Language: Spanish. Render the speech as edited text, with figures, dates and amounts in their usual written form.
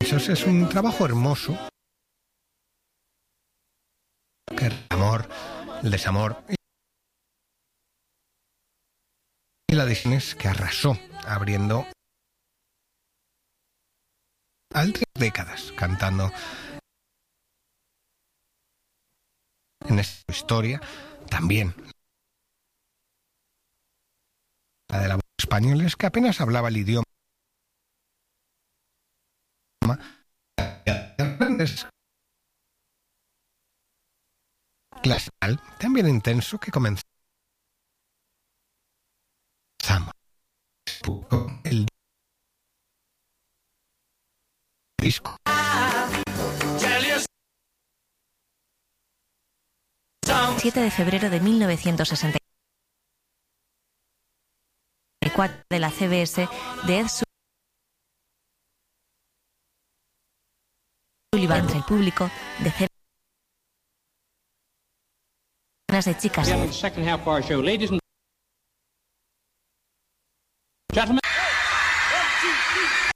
Eso es un trabajo hermoso. Que el amor, el desamor y la Disney que arrasó abriendo al 3 décadas cantando en esta historia también la de la voz española, es que apenas hablaba el idioma clásico, también intenso que comenzamos el disco. 7 de febrero de 1964 de la CBS de Ed Sullivan entre el público de decenas de chicas. Gentlemen.